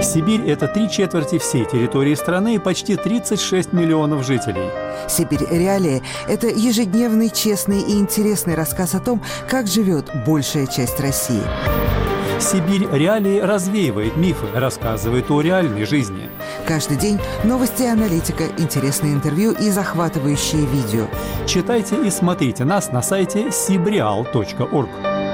Сибирь – это 3/4 всей территории страны и почти 36 миллионов жителей. «Сибирь. Реалии» – это ежедневный, честный и интересный рассказ о том, как живет большая часть России. «Сибирь. Реалии» развеивает мифы, рассказывает о реальной жизни. Каждый день новости и аналитика, интересные интервью и захватывающие видео. Читайте и смотрите нас на сайте sibreal.org.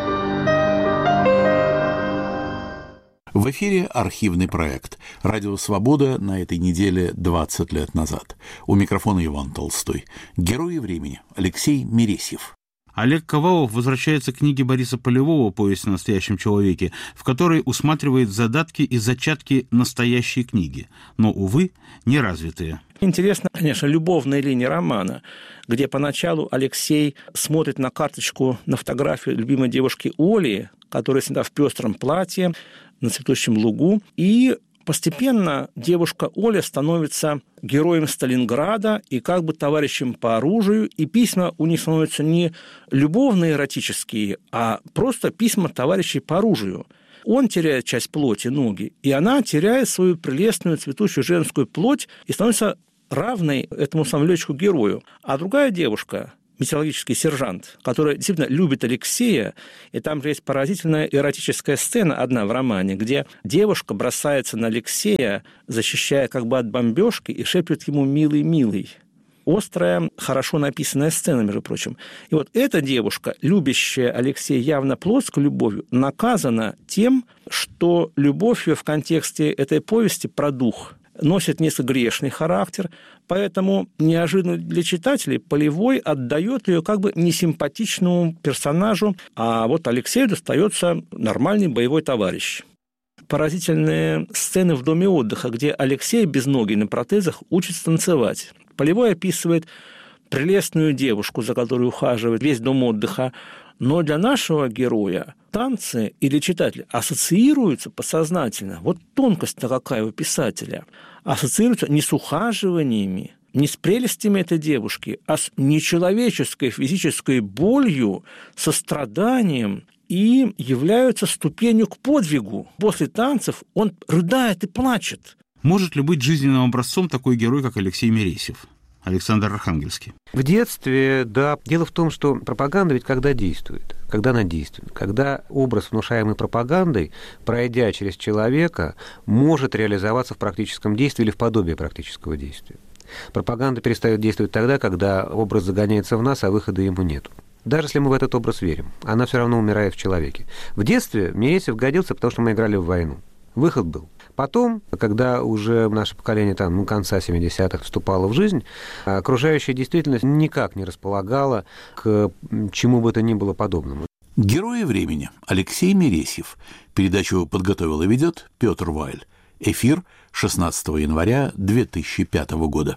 В эфире архивный проект «Радио Свобода» на этой неделе 20 лет назад. У микрофона Иван Толстой. Герои времени Алексей Мересьев. Олег Ковалов возвращается к книге Бориса Полевого «Повесть о настоящем человеке», в которой усматривает задатки и зачатки настоящей книги, но, увы, неразвитые. Интересно, конечно, любовная линия романа, где поначалу Алексей смотрит на карточку, на фотографию любимой девушки Оли, которая снята в пестром платье на цветущем лугу, и постепенно девушка Оля становится героем Сталинграда и как бы товарищем по оружию, и письма у них становятся не любовно-эротические, а просто письма товарищей по оружию. Он теряет часть плоти, ноги, и она теряет свою прелестную цветущую женскую плоть и становится равной этому самому летчику-герою. А другая девушка, метеорологический сержант, который действительно любит Алексея, и там же есть поразительная эротическая сцена одна в романе, где девушка бросается на Алексея, защищая как бы от бомбежки, и шепчет ему «милый, милый». Острая, хорошо написанная сцена, между прочим. И вот эта девушка, любящая Алексея явно плотской любовью, наказана тем, что любовь ее в контексте этой повести про дух носит несколько грешный характер, поэтому неожиданно для читателей Полевой отдает ее как бы несимпатичному персонажу, а вот Алексею достается нормальный боевой товарищ. Поразительные сцены в доме отдыха, где Алексей без ноги на протезах учится танцевать. Полевой описывает прелестную девушку, за которой ухаживает весь дом отдыха, но для нашего героя танцы или читателя ассоциируются подсознательно. Вот тонкость-то какая у писателя. Ассоциируются не с ухаживаниями, не с прелестями этой девушки, а с нечеловеческой физической болью, состраданием, и являются ступенью к подвигу. После танцев он рыдает и плачет. Может ли быть жизненным образцом такой герой, как Алексей Мересьев? Александр Архангельский. В детстве, да. Дело в том, что пропаганда ведь когда действует? Когда она действует? Когда образ, внушаемый пропагандой, пройдя через человека, может реализоваться в практическом действии или в подобии практического действия. Пропаганда перестает действовать тогда, когда образ загоняется в нас, а выхода ему нет. Даже если мы в этот образ верим, она все равно умирает в человеке. В детстве Мересьев годился, потому что мы играли в войну. Выход был. Потом, когда уже наше поколение конца 70-х вступало в жизнь, окружающая действительность никак не располагала к чему бы то ни было подобному. Герои времени Алексей Мересьев. Передачу подготовил и ведет Петр Вайль. Эфир 16 января 2005 года.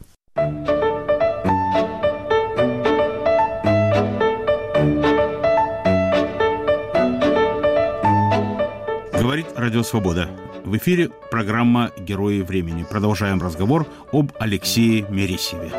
Говорит Радио Свобода. В эфире программа «Герои времени». Продолжаем разговор об Алексее Мересьеве.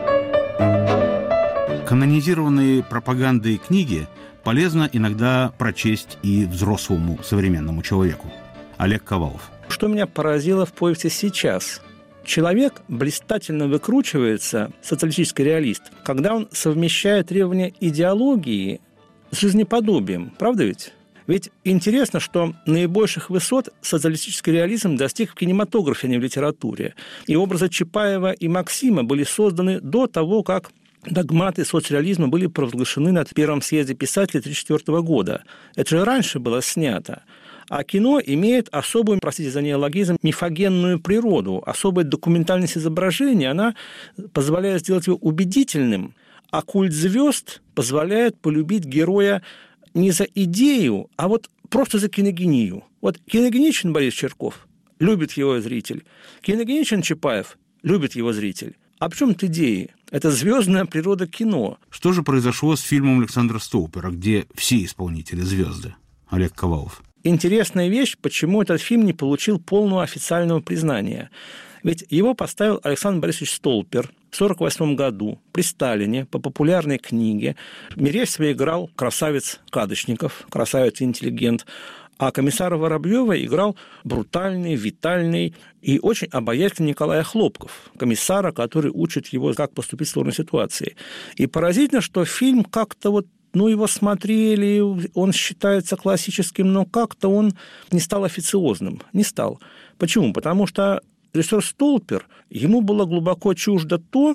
Канонизированные пропагандой книги полезно иногда прочесть и взрослому современному человеку. Олег Ковалов. Что меня поразило в повести сейчас? Человек блистательно выкручивается, социалистический реалист, когда он совмещает требования идеологии с жизнеподобием. Правда ведь? Ведь интересно, что наибольших высот социалистический реализм достиг в кинематографе, а не в литературе. И образы Чапаева и Максима были созданы до того, как догматы соцреализма были провозглашены на Первом съезде писателей 1934 года. Это же раньше было снято. А кино имеет особую, простите за неологизм, мифогенную природу, особая документальность изображения, она позволяет сделать его убедительным, а культ звезд позволяет полюбить героя не за идею, а вот просто за киногению. Вот киногеничен Борис Черков, любит его зритель. Киногеничен Чапаев, любит его зритель. А в чем это идеи? Это звездная природа кино. Что же произошло с фильмом Александра Столпера, где все исполнители звезды? Олег Ковалов. Интересная вещь, почему этот фильм не получил полного официального признания. Ведь его поставил Александр Борисович Столпер в 1948 году при Сталине по популярной книге. Мересьева играл красавец Кадочников, красавец-интеллигент. А комиссара Воробьева играл брутальный, витальный и очень обаятельный Николай Хлопков, комиссара, который учит его, как поступить в сложной ситуации. И поразительно, что фильм как-то вот, его смотрели, он считается классическим, но как-то он не стал официозным. Не стал. Почему? Потому что режиссер Столпер, ему было глубоко чуждо то,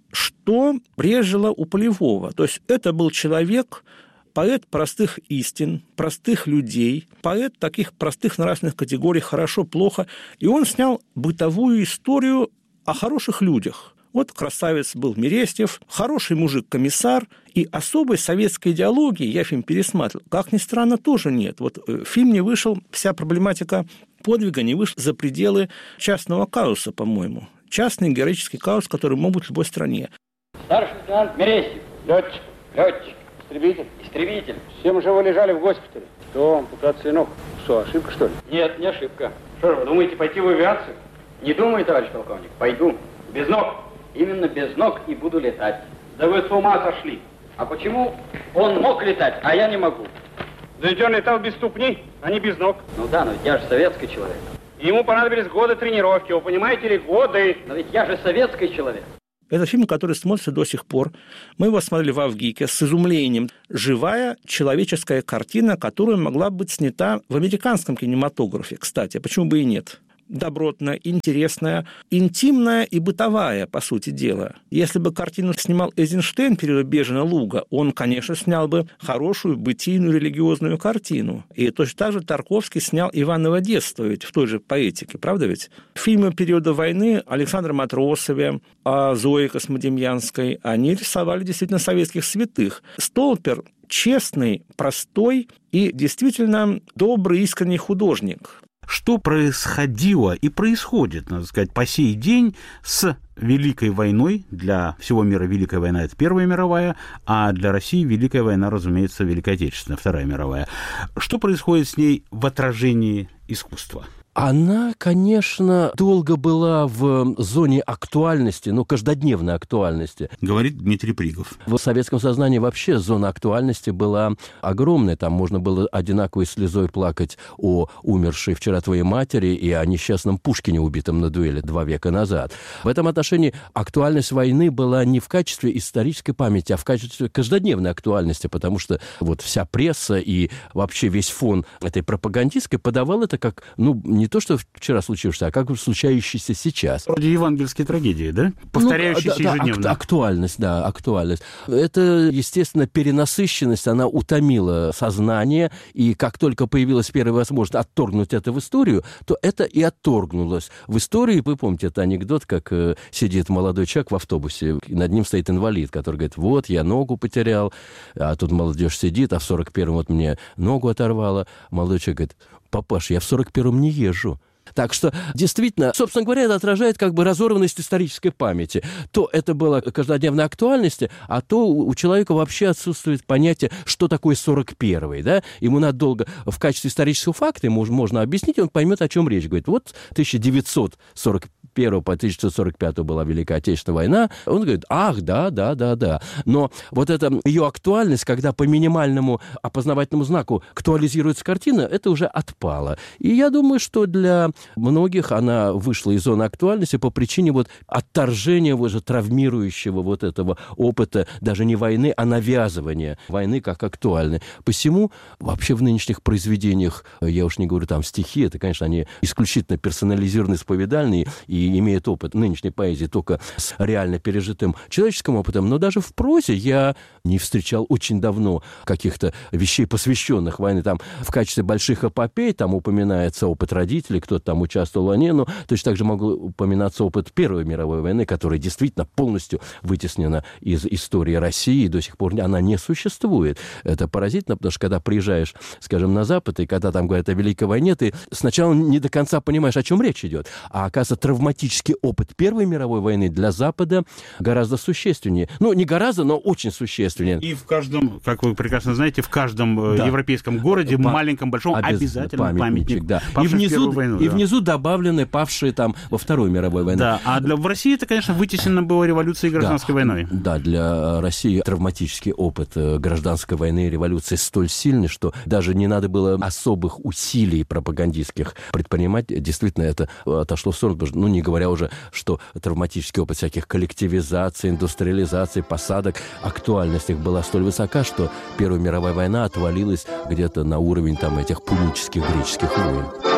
что брежило у Полевого. То есть это был человек, поэт простых истин, простых людей, поэт таких простых нравственных категорий «хорошо», «плохо». И он снял бытовую историю о хороших людях. Вот красавец был Мерестьев, хороший мужик-комиссар, и особой советской идеологии, я фильм пересматривал, как ни странно, тоже нет. Вот фильм не вышел, вся проблематика подвига не вышла за пределы частного казуса, по-моему. Частный героический казус, который мог быть в любой стране. Старший лейтенант Мерестьев. Летчик. Летчик. Истребитель. Истребитель. Все мы же лежали в госпитале. Что, ампутация ног? Что, ошибка, что ли? Нет, не ошибка. Что же, вы думаете пойти в авиацию? Не думаю, товарищ полковник. Пойду. Без ног. Именно без ног и буду летать. Да вы с ума сошли. А почему он мог летать, а я не могу? Да ведь он летал без ступней, а не без ног. Ну да, но ведь я же советский человек. Ему понадобились годы тренировки, вы понимаете ли, годы. Но ведь я же советский человек. Это фильм, который смотрится до сих пор. Мы его смотрели в Авгике с изумлением. Живая человеческая картина, которая могла быть снята в американском кинематографе, кстати. Почему бы и нет? Добротная, интересная, интимная и бытовая, по сути дела. Если бы картину снимал Эйзенштейн «Период Бежина Луга», он, конечно, снял бы хорошую бытийную религиозную картину. И точно так же Тарковский снял «Иваново детство», ведь в той же поэтике, правда ведь? Фильмы периода войны Александра Матросове, Зои Космодемьянской, они рисовали действительно советских святых. Столпер честный, простой и действительно добрый, искренний художник. Что происходило и происходит, надо сказать, по сей день с Великой войной? Для всего мира Великая война – это Первая мировая, а для России Великая война, разумеется, Великая Отечественная, Вторая мировая. Что происходит с ней в отражении искусства? Она, конечно, долго была в зоне актуальности, каждодневной актуальности. Говорит Дмитрий Пригов. В советском сознании вообще зона актуальности была огромная. Там можно было одинаковой слезой плакать о умершей вчера твоей матери и о несчастном Пушкине, убитом на дуэли 2 века назад. В этом отношении актуальность войны была не в качестве исторической памяти, а в качестве каждодневной актуальности, потому что вот вся пресса и вообще весь фон этой пропагандистской подавал это как, не то, что вчера случившееся, а как случающееся сейчас. Вроде евангельской трагедии, да? Повторяющейся ежедневно. Актуальность. Это, естественно, перенасыщенность, она утомила сознание, и как только появилась первая возможность отторгнуть это в историю, то это и отторгнулось. В истории, вы помните, это анекдот, как сидит молодой человек в автобусе, над ним стоит инвалид, который говорит, вот, я ногу потерял, а тут молодежь сидит, а в 41-м вот мне ногу оторвало. Молодой человек говорит, папаш, я в 41-м не езжу. Так что, действительно, собственно говоря, это отражает разорванность исторической памяти. То это было каждодневной актуальности, а то у человека вообще отсутствует понятие, что такое 41-й, да? Ему надо долго в качестве исторического факта, ему можно объяснить, и он поймет, о чем речь. Говорит, вот 1941 по 1945 была Великая Отечественная война. Он говорит, ах, да. Но вот эта ее актуальность, когда по минимальному опознавательному знаку актуализируется картина, это уже отпало. И я думаю, что для многих она вышла из зоны актуальности по причине отторжения травмирующего этого опыта, даже не войны, а навязывания войны как актуальной. Посему вообще в нынешних произведениях, я уж не говорю там стихи, это, конечно, они исключительно персонализированные, исповедальные и имеют опыт нынешней поэзии только с реально пережитым человеческим опытом, но даже в прозе я не встречал очень давно каких-то вещей, посвященных войне. Там в качестве больших эпопей там упоминается опыт родителей, кто-то там участвовал в войне, но точно так же мог упоминаться опыт Первой мировой войны, которая действительно полностью вытеснена из истории России, и до сих пор она не существует. Это поразительно, потому что когда приезжаешь, скажем, на Запад, и когда там говорят о Великой войне, ты сначала не до конца понимаешь, о чем речь идет. А оказывается, травматический опыт Первой мировой войны для Запада гораздо существеннее. Не гораздо, но очень существеннее. И в каждом, как вы прекрасно знаете, в каждом европейском городе, маленьком, большом, обязательно памятник. Да. И внизу внизу добавлены павшие там во Второй мировой войне. Да, а в России это, конечно, вытеснено было революцией и гражданской войной. Да, для России травматический опыт гражданской войны и революции столь сильный, что даже не надо было особых усилий пропагандистских предпринимать. Действительно, это отошло в сторону, потому что, не говоря уже, что травматический опыт всяких коллективизаций, индустриализации, посадок, актуальность их была столь высока, что Первая мировая война отвалилась где-то на уровень этих пунических греческих войн.